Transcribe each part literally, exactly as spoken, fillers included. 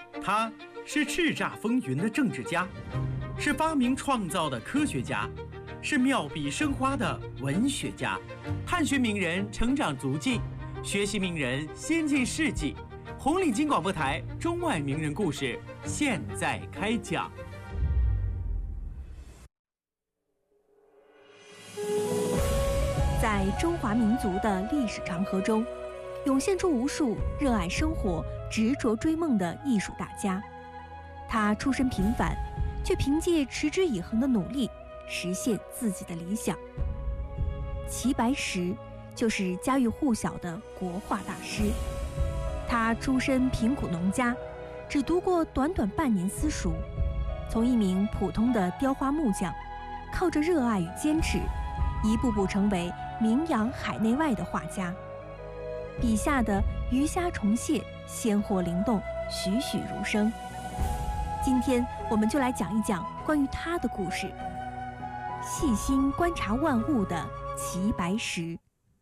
他是叱咤风云的政治家，是发明创造的科学家，是妙笔生花的文学家。探寻名人成长足迹，学习名人先进事迹。红领巾广播台中外名人故事现在开讲。 在中华民族的历史长河中，涌现出无数热爱生活、执着追梦的艺术大家。他出身平凡，却凭借持之以恒的努力实现自己的理想。齐白石就是家喻户晓的国画大师。他出身贫苦农家，只读过短短半年私塾，从一名普通的雕花木匠，靠着热爱与坚持，一步步成为名扬海内外的画家。笔下的鱼虾虫蟹鲜活灵动，栩栩如生。今天我们就来讲一讲关于他的故事。细心观察万物的齐白石。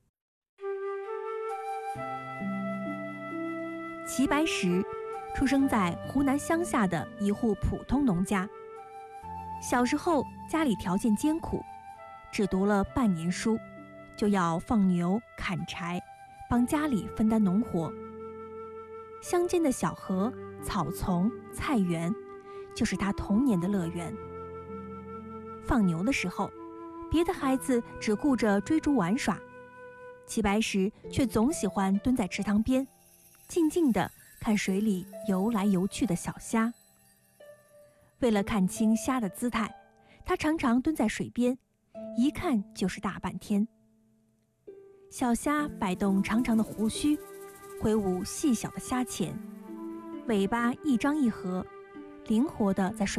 齐白石出生在湖南乡下的一户普通农家。小时候家里条件艰苦，只读了半年书，就要放牛砍柴，帮家里分担农活。乡间的小河、草丛、菜园，就是他童年的乐园。放牛的时候，别的孩子只顾着追逐玩耍，齐白石却总喜欢蹲在池塘边，静静地看水里游来游去的小虾。为了看清虾的姿态，他常常蹲在水边，一看就是大半天。小虾摆动长长的胡须，挥舞细小的虾钳，尾巴一张一合，灵活地在水